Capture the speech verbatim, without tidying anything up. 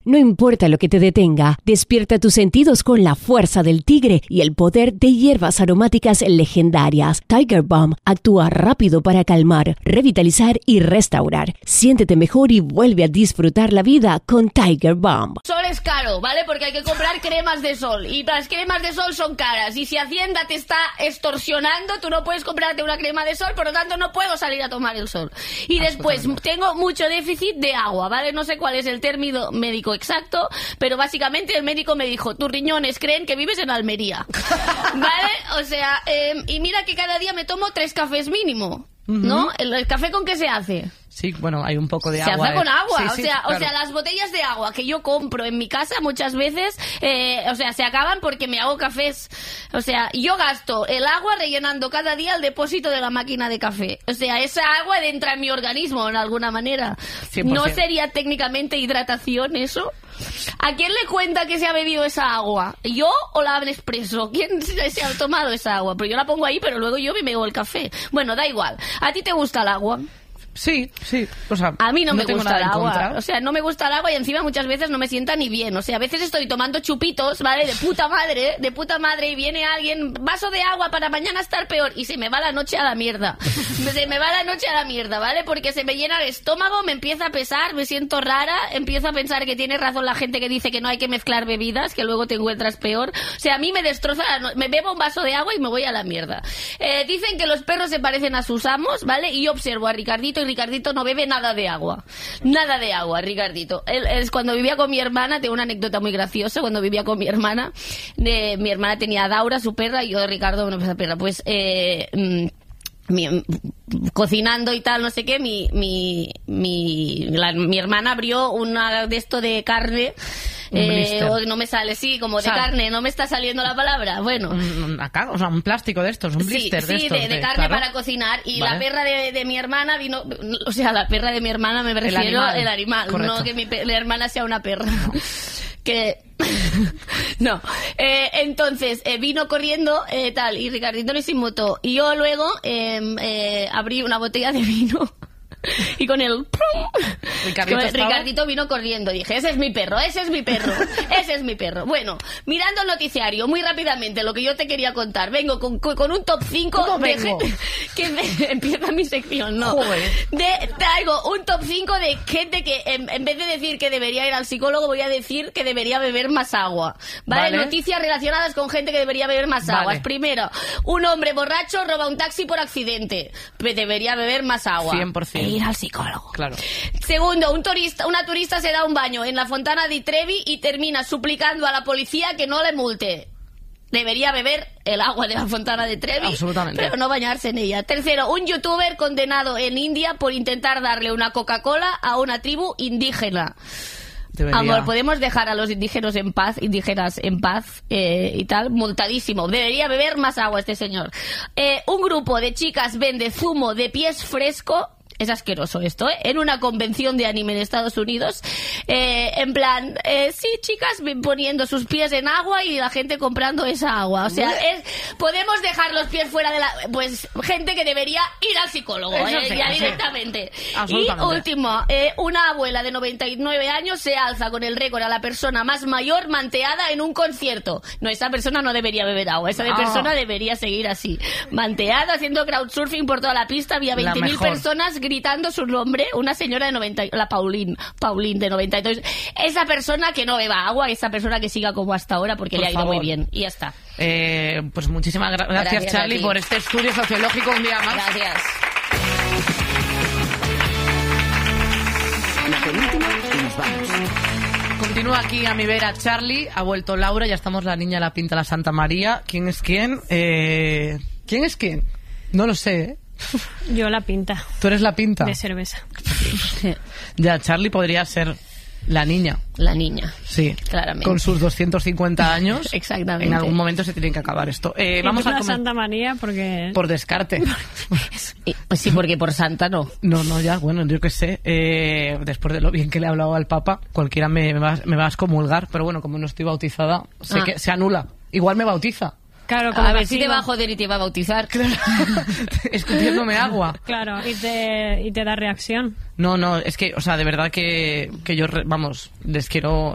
No importa lo que te detenga, despierta tus sentidos con la fuerza del tigre y el poder de hierbas aromáticas legendarias. Tiger Balm actúa rápido para calmar, revitalizar y restaurar. Siéntete mejor y vuelve a disfrutar la vida con Tiger Balm. Sol es caro, ¿vale? Porque hay que comprar cremas de sol y las cremas de sol son caras y si Hacienda te está extorsionando, tú no puedes comprarte una crema de sol, por lo tanto no puedo salir a tomar el sol. Y después tengo mucho déficit de agua, ¿vale? No sé cuál es el término médico exacto, pero básicamente el médico me dijo, tus riñones creen que vives en Almería, ¿vale? O sea, eh, y mira que cada día me tomo tres cafés mínimo, ¿no? Uh-huh. ¿El, el café con qué se hace? Sí, bueno, hay un poco de se agua. Se hace con agua, sí, o, sí, sea, claro. o sea, las botellas de agua que yo compro en mi casa muchas veces, eh, o sea, se acaban porque me hago cafés. O sea, yo gasto el agua rellenando cada día el depósito de la máquina de café. O sea, esa agua entra en mi organismo en alguna manera. cien por ciento. ¿No sería técnicamente hidratación eso? ¿A quién le cuenta que se ha bebido esa agua? ¿Yo o la Nespresso? ¿Quién se ha tomado esa agua? Pero yo la pongo ahí, pero luego yo me bebo el café. Bueno, da igual. ¿A ti te gusta el agua? Sí, sí, o sea, a mí no, no me tengo gusta nada el agua, contra. o sea, no me gusta el agua y encima muchas veces no me sienta ni bien, o sea, a veces estoy tomando chupitos, ¿vale? De puta madre, de puta madre y viene alguien, vaso de agua para mañana estar peor y se me va la noche a la mierda, se me va la noche a la mierda, ¿vale? Porque se me llena el estómago, me empieza a pesar, me siento rara, empiezo a pensar que tiene razón la gente que dice que no hay que mezclar bebidas, que luego te encuentras peor, o sea, a mí me destroza, la no- me bebo un vaso de agua y me voy a la mierda. Eh, dicen que los perros se parecen a sus amos, ¿vale? Y yo observo a Ricardito y Ricardito no bebe nada de agua. Nada de agua, Ricardito. Él, es cuando vivía con mi hermana, tengo una anécdota muy graciosa, cuando vivía con mi hermana, de, mi hermana tenía a Daura, su perra, y yo de Ricardo, una perra. Pues, eh... Mm, Mi, cocinando y tal, no sé qué, mi mi mi, la, mi hermana abrió una de esto de carne, eh, o no me sale, sí, como de o sea, carne, no me está saliendo la palabra, bueno. Un, acá, o sea, un plástico de estos, un sí, blister sí, de estos. Sí, de, de carne claro. Para cocinar, y vale. La perra de, de mi hermana vino, o sea, la perra de mi hermana me refiero, el animal, el animal no que mi la hermana sea una perra. No. Que no, eh, entonces eh, vino corriendo eh, tal y Ricardito no se inmutó y yo luego eh, eh, abrí una botella de vino y con el Ricardito, con el Ricardito vino corriendo. Dije, ese es mi perro, ese es mi perro, ese es mi perro. Bueno, mirando el noticiario, muy rápidamente, lo que yo te quería contar. Vengo con, con un top cinco de gente que me, empieza mi sección, ¿no? De, traigo un top cinco de gente que en, en vez de decir que debería ir al psicólogo, voy a decir que debería beber más agua. ¿Vale? Vale. Noticias relacionadas con gente que debería beber más vale. Agua. Primero, un hombre borracho roba un taxi por accidente. Debería beber más agua. cien por ciento. Ir al psicólogo. Claro. Segundo, un turista, una turista se da un baño en la fontana di Trevi y termina suplicando a la policía que no le multe. Debería beber el agua de la fontana de Trevi, absolutamente, pero no bañarse en ella. Tercero, un youtuber condenado en India por intentar darle una Coca-Cola a una tribu indígena. Debería. Amor, podemos dejar a los indígenas en paz, indígenas en paz eh, y tal, multadísimo. Debería beber más agua este señor. Eh, un grupo de chicas vende zumo de pies fresco. Es asqueroso esto, ¿eh? En una convención de anime en Estados Unidos, eh, en plan, eh, sí, chicas poniendo sus pies en agua y la gente comprando esa agua. O sea, es, podemos dejar los pies fuera de la... Pues gente que debería ir al psicólogo, eh, sí, ya sí. Directamente. Y último, eh, una abuela de noventa y nueve años se alza con el récord a la persona más mayor manteada en un concierto. No, esa persona no debería beber agua, esa no. persona debería seguir así. Manteada, haciendo crowdsurfing por toda la pista, había veinte mil personas gritando su nombre, una señora de noventa, la Pauline, Pauline de noventa y dos. Esa persona que no beba agua, esa persona que siga como hasta ahora porque por le ha ido favor. Muy bien. Y ya está. Eh, pues muchísimas gra- gracias, gracias Charlie, por este estudio sociológico un día más. Gracias. La penúltima y nos vamos. Continúa aquí a mi vera Charlie, ha vuelto Laura, ya estamos la niña, la pinta, la Santa María. ¿Quién es quién? Eh, ¿Quién es quién? No lo sé, ¿eh? Yo la pinta. ¿Tú eres la pinta? De cerveza. Ya, Charlie podría ser la niña. La niña. Sí. Claramente. Con sus doscientos cincuenta años. Exactamente. En algún momento se tiene que acabar esto. Eh, vamos a la comer... Santa María porque... Por descarte. Pues sí, porque por santa no. No, no, ya, bueno, yo qué sé. Eh, después de lo bien que le he hablado al Papa, cualquiera me, me, va, me va a excomulgar, pero bueno, como no estoy bautizada, sé ah. que se anula. Igual me bautiza. Claro, a ver si te va a joder y te va a bautizar. Claro. Escupiéndome agua. Claro, y te, y te da reacción. No, no, es que, o sea, de verdad que, que yo, vamos, les quiero...